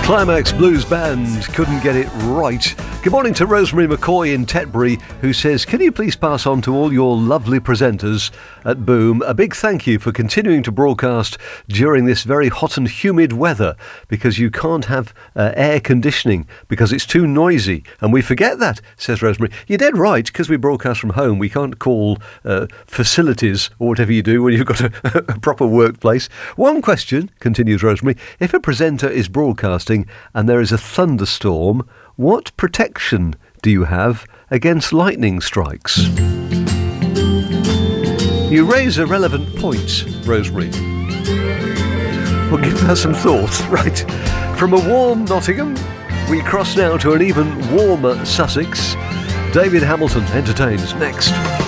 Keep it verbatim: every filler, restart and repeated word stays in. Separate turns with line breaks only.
Climax Blues Band couldn't get it right. Good morning to Rosemary McCoy in Tetbury, who says, can you please pass on to all your lovely presenters at Boom a big thank you for continuing to broadcast during this very hot and humid weather, because you can't have uh, air conditioning because it's too noisy. And we forget that, says Rosemary. You're dead right, because we broadcast from home. We can't call uh, facilities or whatever you do when you've got a, a proper workplace. One question, continues Rosemary, if a presenter is broadcasting and there is a thunderstorm, what protection do you have against lightning strikes? You raise a relevant point, Rosemary. Well, give that some thought. Right. From a warm Nottingham, we cross now to an even warmer Sussex. David Hamilton entertains next.